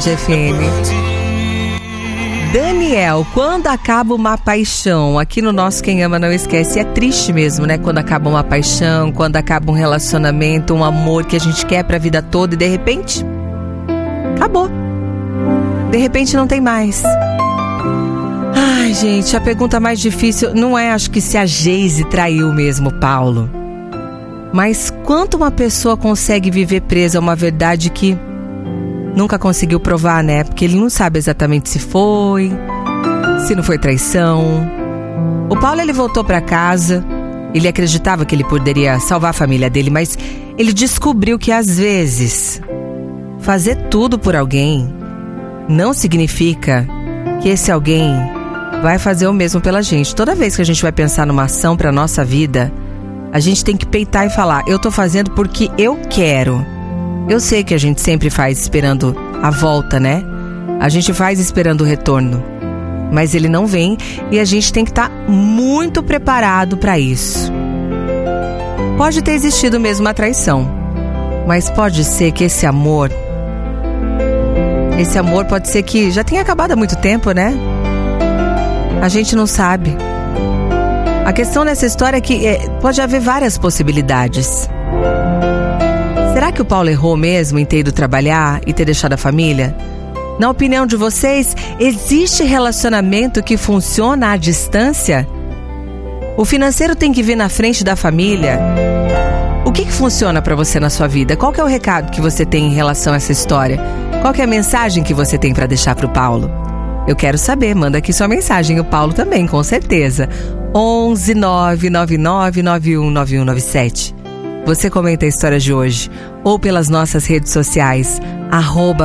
Band FM. Daniel, quando acaba uma paixão? Aqui no nosso Quem Ama Não Esquece. É triste mesmo, né? Quando acaba uma paixão, quando acaba um relacionamento, um amor que a gente quer pra vida toda e de repente acabou. De repente não tem mais. Ai, gente, a pergunta mais difícil não é, acho que se a Geise traiu mesmo o Paulo, mas quanto uma pessoa consegue viver presa a uma verdade que nunca conseguiu provar, né? Porque ele não sabe exatamente se foi, se não foi traição. O Paulo, ele voltou pra casa, ele acreditava que ele poderia salvar a família dele, mas ele descobriu que às vezes fazer tudo por alguém não significa que esse alguém vai fazer o mesmo pela gente. Toda vez que a gente vai pensar numa ação pra nossa vida, a gente tem que peitar e falar: eu tô fazendo porque eu quero. Eu sei que a gente sempre faz esperando a volta, né? A gente faz esperando o retorno, mas ele não vem e a gente tem que estar muito preparado pra isso. Pode ter existido mesmo uma traição, mas pode ser que esse amor pode ser que já tenha acabado há muito tempo, né? A gente não sabe. A questão nessa história é que pode haver várias possibilidades. Será que o Paulo errou mesmo em ter ido trabalhar e ter deixado a família? Na opinião de vocês, existe relacionamento que funciona à distância? O financeiro tem que vir na frente da família? O que funciona pra você na sua vida? Qual que é o recado que você tem em relação a essa história? Qual que é a mensagem que você tem pra deixar pro Paulo? Eu quero saber, manda aqui sua mensagem, o Paulo também, com certeza. 11 999 919197. Você comenta a história de hoje ou pelas nossas redes sociais,